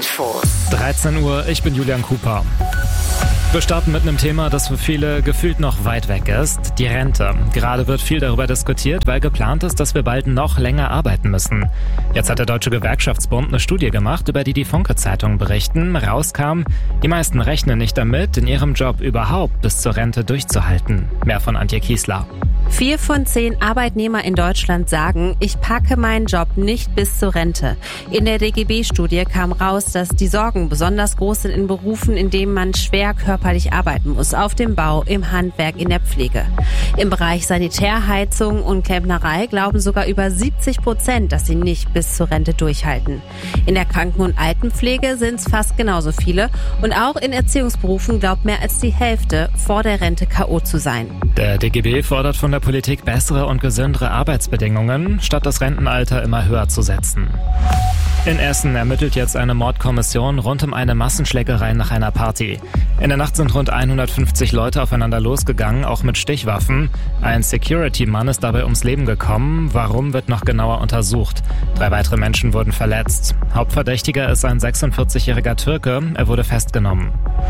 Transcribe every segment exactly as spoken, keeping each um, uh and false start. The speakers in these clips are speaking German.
Infos. dreizehn Uhr, ich bin Julian Cooper. Wir starten mit einem Thema, das für viele gefühlt noch weit weg ist, die Rente. Gerade wird viel darüber diskutiert, weil geplant ist, dass wir bald noch länger arbeiten müssen. Jetzt hat der Deutsche Gewerkschaftsbund eine Studie gemacht, über die die Funke-Zeitungen berichten. Rauskam, die meisten rechnen nicht damit, in ihrem Job überhaupt bis zur Rente durchzuhalten. Mehr von Antje Kiesler. Vier von zehn Arbeitnehmer in Deutschland sagen, ich packe meinen Job nicht bis zur Rente. In der D G B-Studie kam raus, dass die Sorgen besonders groß sind in Berufen, in denen man schwer körperlich arbeiten muss. Auf dem Bau, im Handwerk, in der Pflege. Im Bereich Sanitärheizung und Klempnerei glauben sogar über siebzig Prozent, dass sie nicht bis zur Rente durchhalten. In der Kranken- und Altenpflege sind es fast genauso viele. Und auch in Erziehungsberufen glaubt mehr als die Hälfte, vor der Rente K O zu sein. Der D G B fordert von der Politik bessere und gesündere Arbeitsbedingungen, statt das Rentenalter immer höher zu setzen. In Essen ermittelt jetzt eine Mordkommission rund um eine Massenschlägerei nach einer Party. In der Nacht sind rund hundertfünfzig Leute aufeinander losgegangen, auch mit Stichwaffen. Ein Security-Mann ist dabei ums Leben gekommen. Warum, wird noch genauer untersucht. Drei weitere Menschen wurden verletzt. Hauptverdächtiger ist ein sechsundvierzigjähriger Türke. Er wurde festgenommen.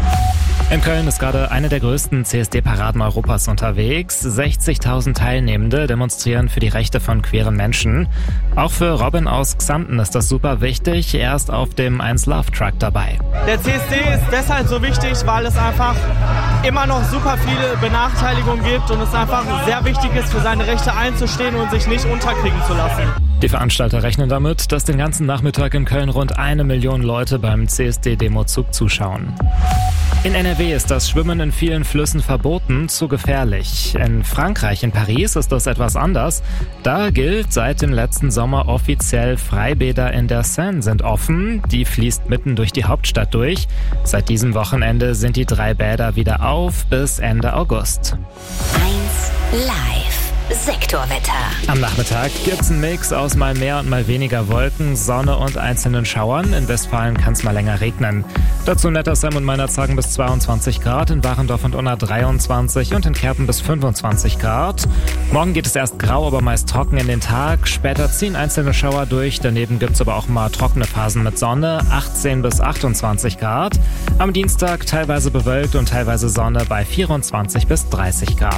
In Köln ist gerade eine der größten C S D-Paraden Europas unterwegs. sechzigtausend Teilnehmende demonstrieren für die Rechte von queeren Menschen. Auch für Robin aus Xanten ist das super wichtig. Er ist auf dem eins Love Truck dabei. Der C S D ist deshalb so wichtig, weil es einfach immer noch super viele Benachteiligungen gibt und es einfach sehr wichtig ist, für seine Rechte einzustehen und sich nicht unterkriegen zu lassen. Die Veranstalter rechnen damit, dass den ganzen Nachmittag in Köln rund eine Million Leute beim C S D-Demozug zuschauen. In N R W ist das Schwimmen in vielen Flüssen verboten, zu gefährlich. In Frankreich, in Paris, ist das etwas anders. Da gilt seit dem letzten Sommer offiziell, Freibäder in der Seine sind offen. Die fließt mitten durch die Hauptstadt durch. Seit diesem Wochenende sind die drei Bäder wieder auf bis Ende August. eins Live. Sektorwetter. Am Nachmittag gibt's einen Mix aus mal mehr und mal weniger Wolken, Sonne und einzelnen Schauern. In Westfalen kann's mal länger regnen. Dazu Nettersheim und Meinerzhagen bis zweiundzwanzig Grad, in Warendorf und Unna dreiundzwanzig und in Kerpen bis fünfundzwanzig Grad. Morgen geht es erst grau, aber meist trocken in den Tag. Später ziehen einzelne Schauer durch. Daneben gibt's aber auch mal trockene Phasen mit Sonne, achtzehn bis achtundzwanzig Grad. Am Dienstag teilweise bewölkt und teilweise Sonne bei vierundzwanzig bis dreißig Grad.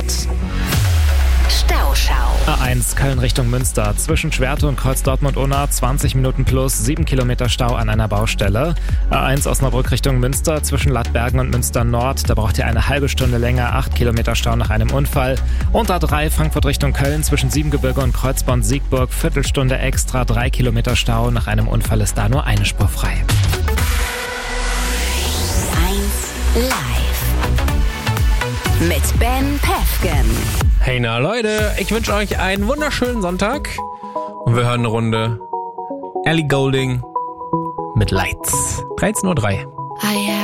Stauschau. A eins Köln Richtung Münster. Zwischen Schwerte und Kreuz Dortmund-Unna zwanzig Minuten plus, sieben Kilometer Stau an einer Baustelle. A eins Osnabrück Richtung Münster. Zwischen Lattbergen und Münster Nord. Da braucht ihr eine halbe Stunde länger, acht Kilometer Stau nach einem Unfall. Und A drei Frankfurt Richtung Köln. Zwischen Siebengebirge und Kreuzbond-Siegburg. Viertelstunde extra, drei Kilometer Stau. Nach einem Unfall ist da nur eine Spur frei. eins Live. Mit Ben Pefken. Hey na Leute, ich wünsche euch einen wunderschönen Sonntag und wir hören eine Runde Ellie Goulding mit Lights. dreizehn Uhr drei.